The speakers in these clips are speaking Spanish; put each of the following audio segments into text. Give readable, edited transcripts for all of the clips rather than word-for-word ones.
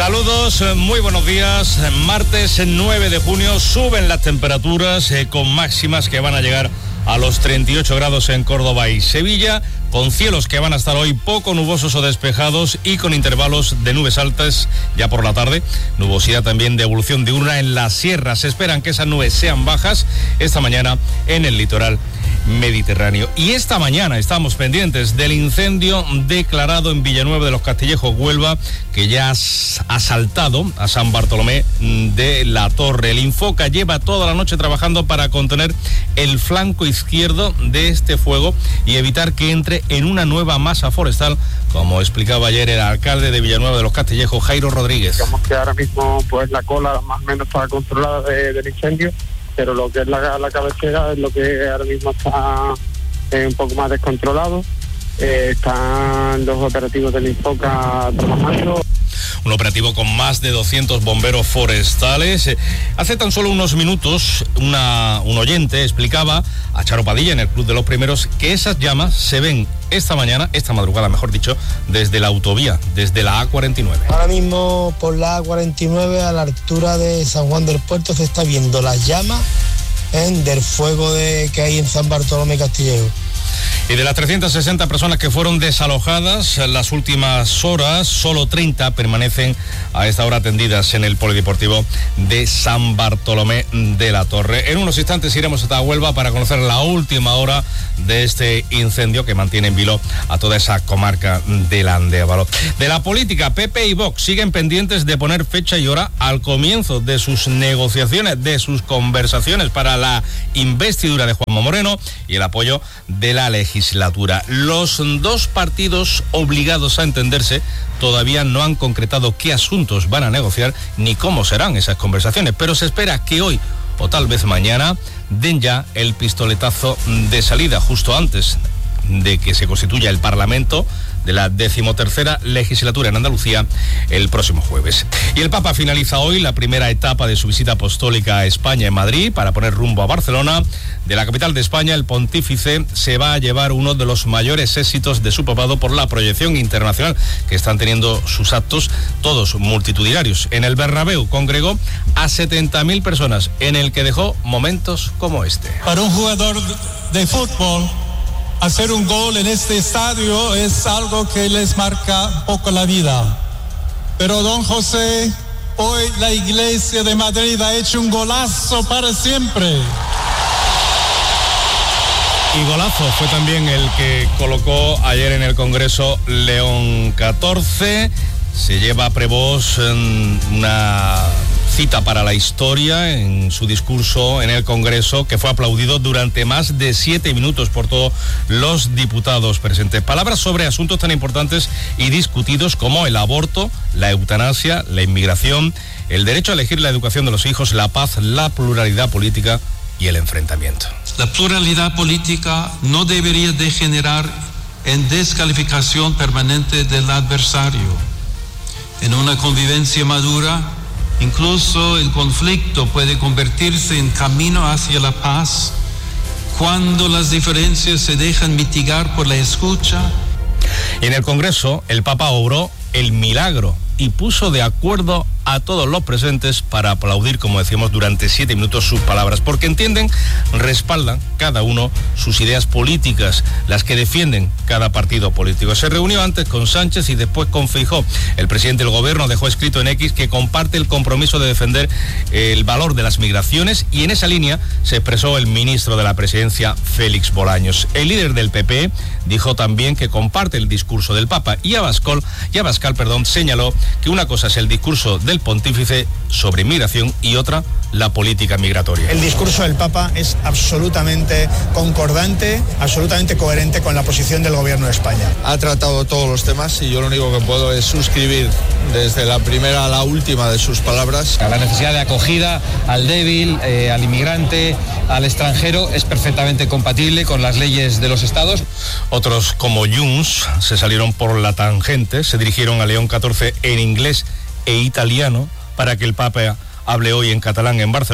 Saludos, muy buenos días. Martes 9 de junio suben las temperaturas con máximas que van a llegar a los 38 grados en Córdoba y Sevilla, con cielos que van a estar hoy poco nubosos o despejados y con intervalos de nubes altas ya por la tarde. Nubosidad también de evolución diurna en la sierra. Se esperan que esas nubes sean bajas esta mañana en el litoral mediterráneo. Y esta mañana estamos pendientes del incendio declarado en Villanueva de los Castillejos, Huelva, que ya ha asaltado a San Bartolomé de la Torre. El Infoca lleva toda la noche trabajando para contener el flanco izquierdo de este fuego y evitar que entre en una nueva masa forestal, como explicaba ayer el alcalde de Villanueva de los Castillejos, Jairo Rodríguez. Digamos que ahora mismo pues la cola más o menos está controlada del incendio, pero lo que es la cabecera es lo que ahora mismo está un poco más descontrolado. Están los operativos del Infoca trabajando. Un operativo con más de 200 bomberos forestales. Hace tan solo unos minutos un oyente explicaba a Charo Padilla en el Club de los Primeros que esas llamas se ven esta madrugada, mejor dicho, desde la autovía, desde la A49. Ahora mismo por la A49 a la altura de San Juan del Puerto se está viendo las llamas del fuego que hay en San Bartolomé Castillejo. Y de las 360 personas que fueron desalojadas en las últimas horas, solo 30 permanecen a esta hora atendidas en el Polideportivo de San Bartolomé de la Torre. En unos instantes iremos hasta Huelva para conocer la última hora de este incendio que mantiene en vilo a toda esa comarca del Andévalo. De la política, PP y Vox siguen pendientes de poner fecha y hora al comienzo de sus negociaciones, de sus conversaciones para la investidura de Juanma Moreno y el apoyo de la legislatura. Los dos partidos obligados a entenderse todavía no han concretado qué asuntos van a negociar ni cómo serán esas conversaciones, pero se espera que hoy o tal vez mañana den ya el pistoletazo de salida justo antes de que se constituya el Parlamento de la 13ª legislatura en Andalucía el próximo jueves. Y el Papa finaliza hoy la primera etapa de su visita apostólica a España en Madrid para poner rumbo a Barcelona. De la capital de España, el pontífice se va a llevar uno de los mayores éxitos de su papado por la proyección internacional que están teniendo sus actos, todos multitudinarios. En el Bernabéu congregó a 70.000 personas, en el que dejó momentos como este. Para un jugador de fútbol, hacer un gol en este estadio es algo que les marca un poco la vida. Pero don José, hoy la Iglesia de Madrid ha hecho un golazo para siempre. Y golazo fue también el que colocó ayer en el Congreso León XIV. Se lleva Prevost una cita para la historia en su discurso en el Congreso, que fue aplaudido durante más de 7 minutos por todos los diputados presentes. Palabras sobre asuntos tan importantes y discutidos como el aborto, la eutanasia, la inmigración, el derecho a elegir la educación de los hijos, la paz, la pluralidad política y el enfrentamiento. La pluralidad política no debería degenerar en descalificación permanente del adversario. En una convivencia madura, incluso el conflicto puede convertirse en camino hacia la paz cuando las diferencias se dejan mitigar por la escucha. En el Congreso, el Papa obró el milagro y puso de acuerdo a todos los presentes para aplaudir, como decíamos, durante 7 minutos sus palabras, porque entienden, respaldan cada uno sus ideas políticas, las que defienden cada partido político. Se reunió antes con Sánchez y después con Feijóo. El presidente del gobierno dejó escrito en X que comparte el compromiso de defender el valor de las migraciones, y en esa línea se expresó el ministro de la Presidencia, Félix Bolaños. El líder del PP dijo también que comparte el discurso del Papa, y Abascal señaló que una cosa es el discurso del pontífice sobre inmigración y otra la política migratoria. El discurso del Papa es absolutamente concordante, absolutamente coherente con la posición del Gobierno de España. Ha tratado todos los temas y yo lo único que puedo es suscribir desde la primera a la última de sus palabras. La necesidad de acogida al débil, al inmigrante, al extranjero es perfectamente compatible con las leyes de los estados. Otros, como Junts, se salieron por la tangente, se dirigieron a León XIV en inglés e italiano para que el Papa hable hoy en catalán en Barcelona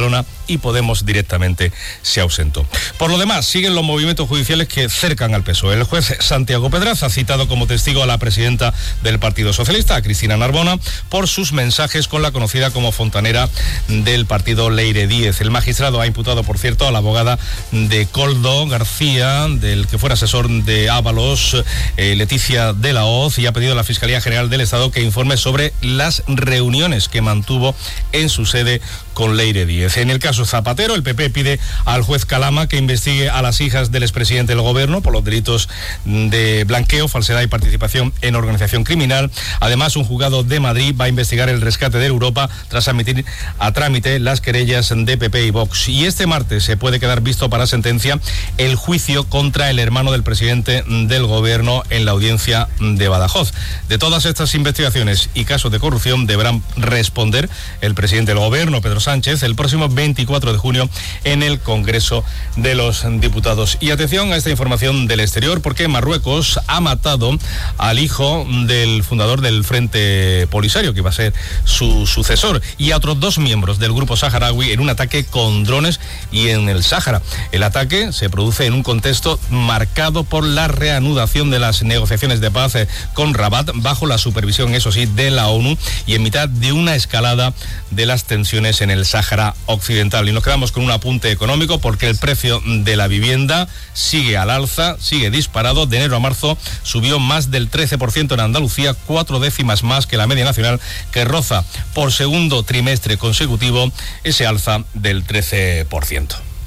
y Podemos directamente se ausentó. Por lo demás, siguen los movimientos judiciales que cercan al PSOE. El juez Santiago Pedraz ha citado como testigo a la presidenta del Partido Socialista, a Cristina Narbona, por sus mensajes con la conocida como fontanera del partido Leire Díez. El magistrado ha imputado, por cierto, a la abogada de Coldo García, del que fuera asesor de Ábalos, Leticia de la Hoz, y ha pedido a la Fiscalía General del Estado que informe sobre las reuniones que mantuvo en su sede con Leire Díez. En el caso Zapatero, el PP pide al juez Calama que investigue a las hijas del expresidente del Gobierno por los delitos de blanqueo, falsedad y participación en organización criminal. Además, un juzgado de Madrid va a investigar el rescate de Europa tras admitir a trámite las querellas de PP y Vox. Y este martes se puede quedar visto para sentencia el juicio contra el hermano del presidente del Gobierno en la audiencia de Badajoz. De todas estas investigaciones y casos de corrupción deberán responder el presidente del Gobierno, Pedro Sánchez, el próximo 24 de junio en el Congreso de los Diputados. Y atención a esta información del exterior, porque Marruecos ha matado al hijo del fundador del Frente Polisario, que iba a ser su sucesor, y a otros 2 miembros del grupo saharaui en un ataque con drones y en el Sáhara. El ataque se produce en un contexto marcado por la reanudación de las negociaciones de paz con Rabat, bajo la supervisión, eso sí, de la ONU, y en mitad de una escalada de las tensiones en el Sáhara Occidental. Y nos quedamos con un apunte económico, porque el precio de la vivienda sigue al alza, sigue disparado. De enero a marzo subió más del 13% en Andalucía, 4 décimas más que la media nacional, que roza por segundo trimestre consecutivo ese alza del 13%.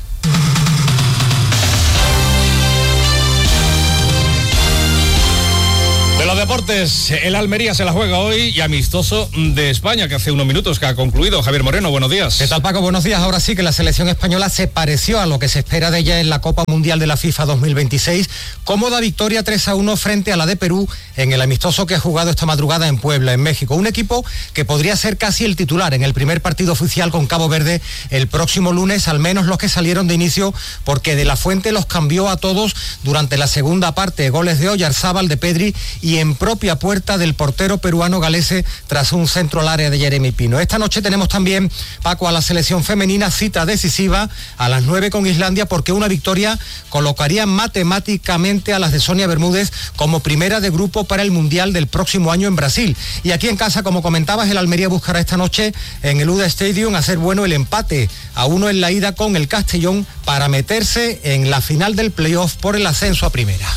De los deportes, el Almería se la juega hoy, y amistoso de España, que hace unos minutos que ha concluido. Javier Moreno, buenos días. ¿Qué tal, Paco? Buenos días. Ahora sí que la selección española se pareció a lo que se espera de ella en la Copa Mundial de la FIFA 2026. Cómoda victoria 3-1 frente a la de Perú en el amistoso que ha jugado esta madrugada en Puebla, en México. Un equipo que podría ser casi el titular en el primer partido oficial con Cabo Verde el próximo lunes, al menos los que salieron de inicio, porque De la Fuente los cambió a todos durante la segunda parte. Goles de Oyarzábal, de Pedri y en propia puerta del portero peruano Galese, tras un centro al área de Jeremy Pino. Esta noche tenemos también, Paco, a la selección femenina, cita decisiva a las 9 con Islandia, porque una victoria colocaría matemáticamente a las de Sonia Bermúdez como primera de grupo para el Mundial del próximo año en Brasil. Y aquí en casa, como comentabas, el Almería buscará esta noche en el UDA Stadium hacer bueno el empate a 1 en la ida con el Castellón para meterse en la final del playoff por el ascenso a primera.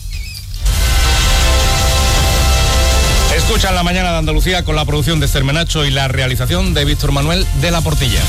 Escuchan La Mañana de Andalucía, con la producción de Esther Menacho y la realización de Víctor Manuel de la Portilla.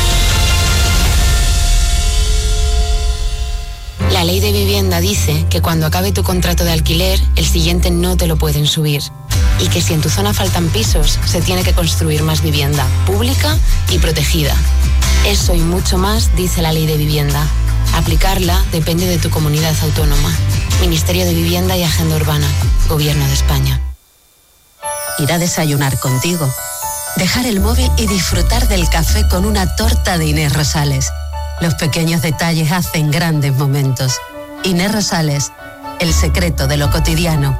La ley de vivienda dice que cuando acabe tu contrato de alquiler, el siguiente no te lo pueden subir. Y que si en tu zona faltan pisos, se tiene que construir más vivienda, pública y protegida. Eso y mucho más dice la ley de vivienda. Aplicarla depende de tu comunidad autónoma. Ministerio de Vivienda y Agenda Urbana. Gobierno de España. Ir a desayunar contigo, dejar el móvil y disfrutar del café con una torta de Inés Rosales. Los pequeños detalles hacen grandes momentos. Inés Rosales, el secreto de lo cotidiano.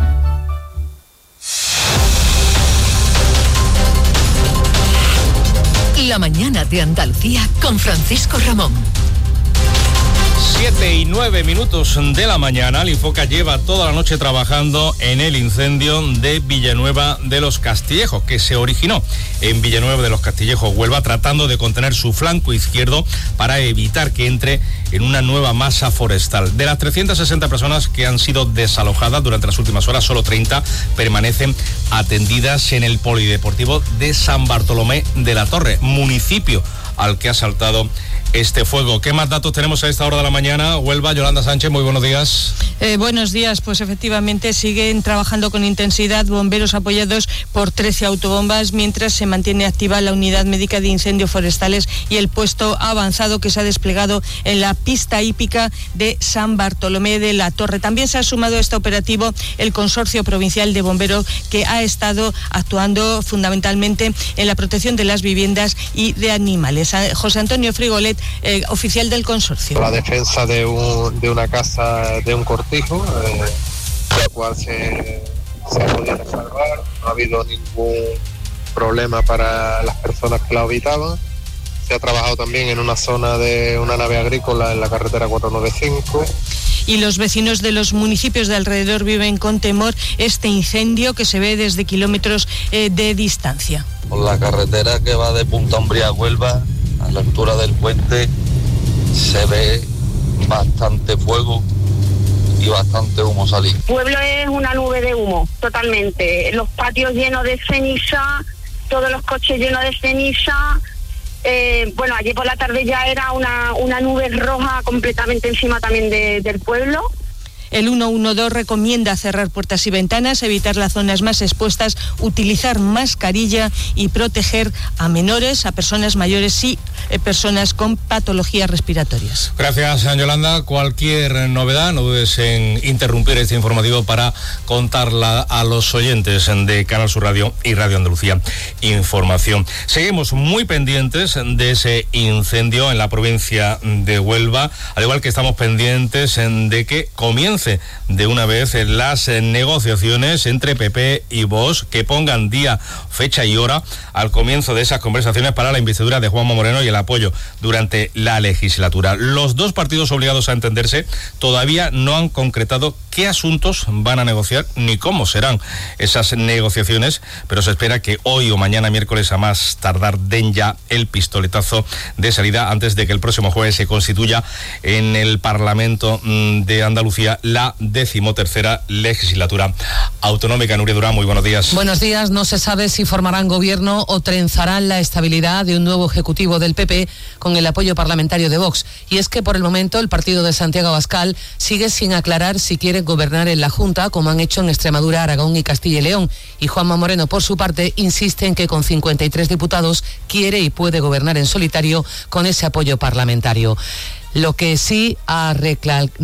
La Mañana de Andalucía con Francisco Ramón. 7:09 de la mañana. El Infoca lleva toda la noche trabajando en el incendio de Villanueva de los Castillejos, que se originó en Villanueva de los Castillejos, Huelva, tratando de contener su flanco izquierdo para evitar que entre en una nueva masa forestal. De las 360 personas que han sido desalojadas durante las últimas horas, solo 30 permanecen atendidas en el Polideportivo de San Bartolomé de la Torre, municipio al que ha saltado este fuego. ¿Qué más datos tenemos a esta hora de la mañana? Huelva, Yolanda Sánchez, muy buenos días. Buenos días, pues efectivamente siguen trabajando con intensidad bomberos apoyados por 13 autobombas, mientras se mantiene activa la unidad médica de incendios forestales y el puesto avanzado que se ha desplegado en la pista hípica de San Bartolomé de la Torre. También se ha sumado a este operativo el Consorcio Provincial de Bomberos, que ha estado actuando fundamentalmente en la protección de las viviendas y de animales. José Antonio Frigolet, oficial del consorcio. La defensa de una casa, de un cortijo, la cual se ha podido salvar. No ha habido ningún problema para las personas que la habitaban. Se ha trabajado también en una zona de una nave agrícola en la carretera 495. Y los vecinos de los municipios de alrededor viven con temor este incendio que se ve desde kilómetros de distancia. Por la carretera que va de Punta Umbría a Huelva, a la altura del puente, se ve bastante fuego y bastante humo salir. El pueblo es una nube de humo, totalmente. Los patios llenos de ceniza, todos los coches llenos de ceniza. Bueno, ayer por la tarde ya era una nube roja completamente encima también del pueblo. El 112 recomienda cerrar puertas y ventanas, evitar las zonas más expuestas, utilizar mascarilla y proteger a menores, a personas mayores y personas con patologías respiratorias. Gracias, Yolanda. Cualquier novedad, no dudes en interrumpir este informativo para contarla a los oyentes de Canal Sur Radio y Radio Andalucía Información. Seguimos muy pendientes de ese incendio en la provincia de Huelva, al igual que estamos pendientes de que comience de una vez las negociaciones entre PP y Vox, que pongan día, fecha y hora al comienzo de esas conversaciones para la investidura de Juanma Moreno y el apoyo durante la legislatura. Los dos partidos obligados a entenderse todavía no han concretado qué asuntos van a negociar ni cómo serán esas negociaciones, pero se espera que hoy o mañana miércoles a más tardar den ya el pistoletazo de salida antes de que el próximo jueves se constituya en el Parlamento de Andalucía la 13ª legislatura autonómica. Nuria Durán, muy buenos días. Buenos días. No se sabe si formarán gobierno o trenzarán la estabilidad de un nuevo ejecutivo del PP con el apoyo parlamentario de Vox. Y es que por el momento el partido de Santiago Abascal sigue sin aclarar si quiere gobernar en la Junta, como han hecho en Extremadura, Aragón y Castilla y León. Y Juanma Moreno, por su parte, insiste en que con 53 diputados quiere y puede gobernar en solitario con ese apoyo parlamentario. Lo que sí ha